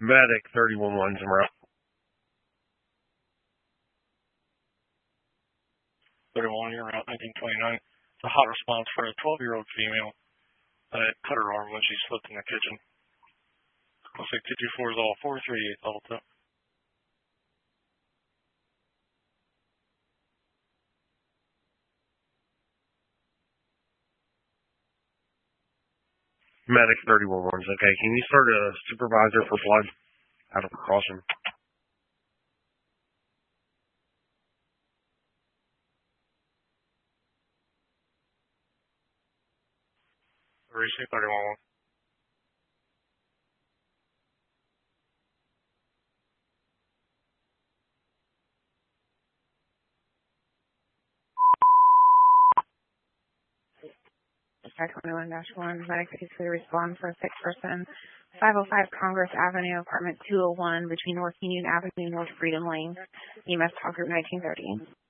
Medic 31-1's en route. 31, you're around 1929. It's a hot response for a 12-year-old female that cut her arm when she slipped in the kitchen. Looks like 224 is all 438 level 2. Medic 31-1's okay. Can you start a supervisor for blood out of precaution? Receive 31-1. Star 21-1, medic 63 respond for a sick person. 505 Congress Avenue, apartment 201, between North Union Avenue and North Freedom Lane. EMS Talk Group 1930.